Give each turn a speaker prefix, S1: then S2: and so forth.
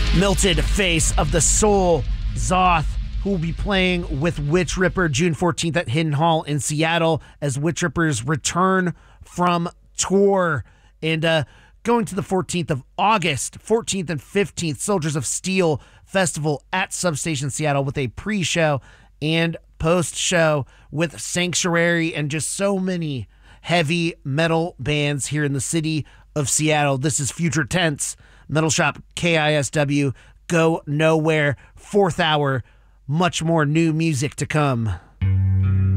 S1: Melted Face of the Soul, Zoth, who will be playing with Witch Ripper June 14th at Hidden Hall in Seattle as Witch Rippers return from tour. And going to the 14th of August, 14th and 15th, Soldiers of Steel Festival at Substation Seattle with a pre-show and post-show with Sanctuary and just so many heavy metal bands here in the city of Seattle. This is Future Tense, Metal Shop KISW, Go Nowhere, 4th hour, much more new music to come.